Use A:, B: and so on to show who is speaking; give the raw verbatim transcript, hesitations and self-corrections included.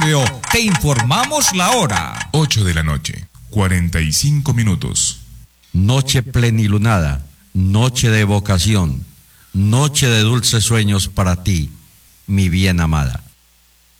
A: Te informamos la hora.
B: ocho de la noche, cuarenta y cinco minutos.
C: Noche plenilunada, noche de evocación, noche de dulces sueños para ti, mi bien amada.